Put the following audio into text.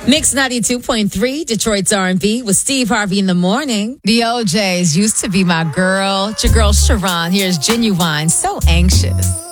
Mix 92.3, Detroit's R&B with Steve Harvey in the morning. The OJs used to be my girl. It's your girl, Sharon. Here's Genuine, So Anxious.